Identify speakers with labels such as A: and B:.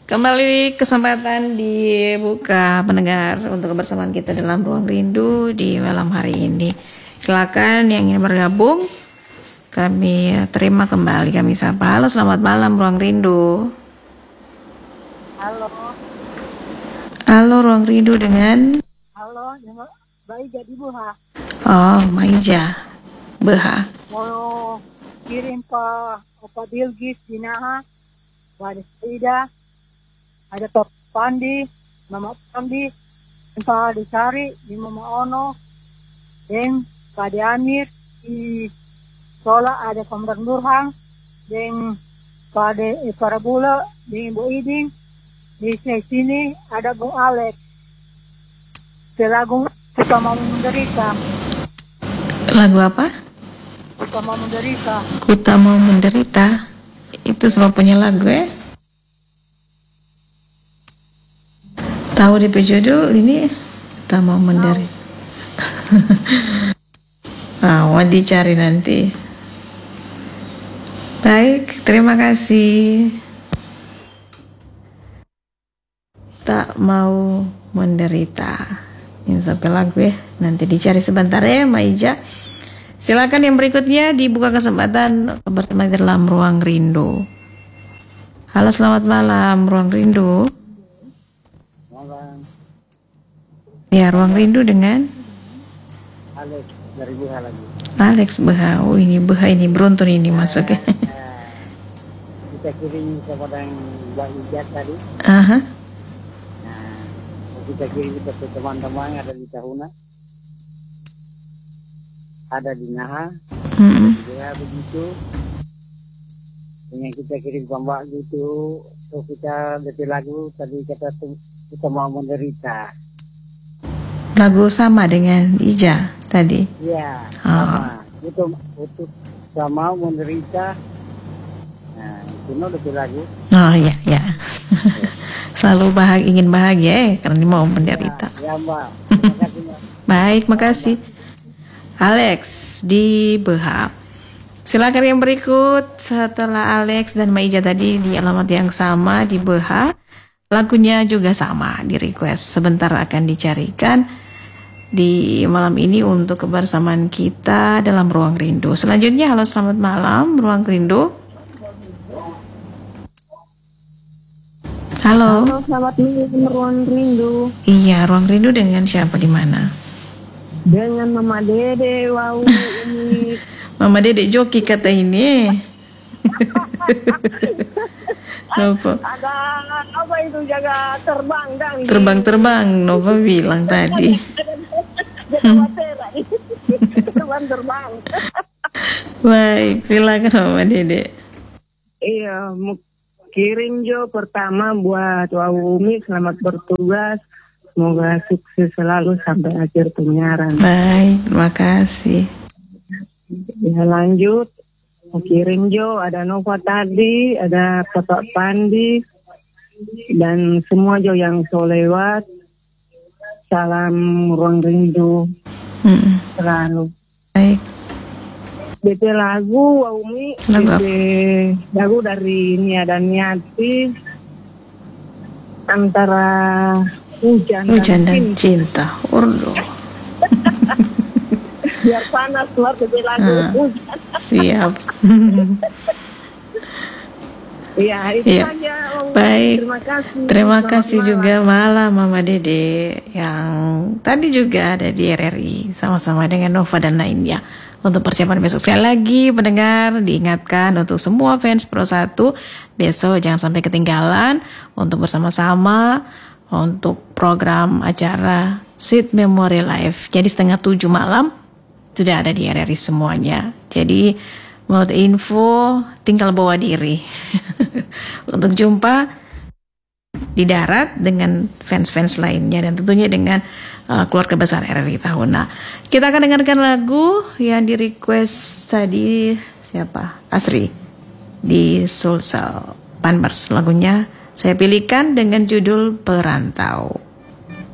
A: Kembali kesempatan dibuka pendengar untuk kebersamaan kita dalam Ruang Rindu di malam hari ini. Silakan yang ingin bergabung, kami terima kembali, kami sapa. Halo, selamat malam Ruang Rindu.
B: Halo.
A: Halo, Ruang Rindu dengan?
B: Halo, baik jadi Buha.
A: Oh, Maija Beha.
B: Mau kirim ke Opa Bilgis di Naha, ada Ida, ada Pak Pandi, Mama Pandi, Pak Dicari di Mama Ono, dan Pak Amir di Sola ada Komandan Burhan, dan Pak Parabula di Ibu Iding, di sini ada Bu Alex. Lagu Kita Mau Menderita.
A: Lagu apa?
B: Kita Mau Menderita.
A: Kita Mau Menderita. Itu semua punya lagu ya? Tahu di judul ini Kita Mau Menderita. Mau dicari nanti. Baik, terima kasih. Tak Mau Menderita. Ini sampai lagu ya. Nanti dicari sebentar ya, Maija. Silakan yang berikutnya dibuka kesempatan bersama dalam Ruang Rindu. Halo, selamat malam Ruang Rindu.
B: Malam.
A: Ya, Ruang Rindu dengan
B: Alex dari Buha lagi.
A: Alex Beha. Oh, ini Beha ini beruntun ini masuk ya.
B: Kita kirim kepada yang Mbak Ijat tadi.
A: Aha.
B: Kita kirim ke teman-teman ada di Tahuna, ada di Naha, juga begitu. Yang kita kirim ke Mbak gitu, so kita detik lagu tadi kita mau menderita.
A: Lagu sama dengan Ija tadi.
B: Iya, sama. Itu sama menderita. Nah, itu detik lagu.
A: Oh iya, ya. Selalu ingin bahagia karena mau menderita.
B: Ya, Mbak. Terima kasih, Mbak.
A: Baik, makasih. Alex di Beha. Silakan yang berikut setelah Alex dan Maija tadi di alamat yang sama di Beha. Lagunya juga sama di request. Sebentar akan dicarikan di malam ini untuk kebersamaan kita dalam Ruang Rindu. Selanjutnya, halo selamat malam Ruang Rindu. Halo.
C: Halo, selamat malam Ruang Rindu.
A: Iya, Ruang Rindu dengan siapa di mana?
C: Dengan Mama Dede, wow ini.
A: Mama Dede joki kata ini. Nova.
C: Ada apa itu jaga terbang dan
A: Terbang-terbang, Nova bilang tadi.
C: terbang.
A: Baik, silakan Mama Dede.
C: Iya, kirim Jo pertama buat Umi, selamat bertugas. Semoga sukses selalu sampai akhir penyiaran.
A: Baik, terima kasih.
C: Ya, lanjut. Kirim Jo, ada Nova tadi, ada Bapak Pandi, dan semua Jo yang solewat. Salam Ruang Rindu selalu.
A: Baik.
C: DP lagu Umi, DP lagu dari Nia dan Niati, antara hujan dan
A: cinta. Urdu.
C: Biar panas keluar DP lagu hujan.
A: Siap.
C: Ya, itu saja.
A: Baik. Terima kasih
C: malam.
A: juga malam Mama Dede yang tadi juga ada di RRI sama-sama dengan Nova dan lainnya. Untuk persiapan besok sekali lagi pendengar diingatkan untuk semua fans Pro 1 besok jangan sampai ketinggalan untuk bersama-sama untuk program acara Sweet Memory Live. Jadi 6:30 malam sudah ada di RRI semuanya. Jadi menurut info tinggal bawa diri untuk jumpa di darat dengan fans-fans lainnya dan tentunya dengan keluarga besar RRI Tahuna. Kita akan dengarkan lagu yang di request tadi siapa? Asri di Sulsel Panbers. Lagunya saya pilihkan dengan judul Perantau.